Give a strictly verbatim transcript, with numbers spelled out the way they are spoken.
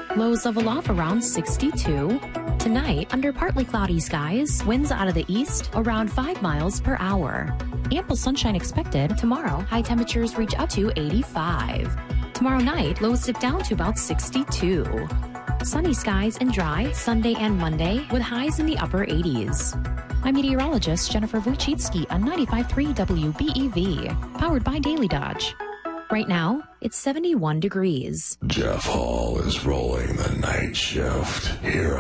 Lows level off around sixty-two. Tonight, under partly cloudy skies, winds out of the east around five miles per hour. Ample sunshine expected. Tomorrow, high temperatures reach up to eighty-five. Tomorrow night, lows dip down to about sixty-two. Sunny skies and dry Sunday and Monday with highs in the upper eighties. I'm meteorologist Jennifer Wojcicki on ninety-five point three W B E V, powered by Daily Dodge. Right now, it's seventy-one degrees. Jeff Hall is rolling the night shift here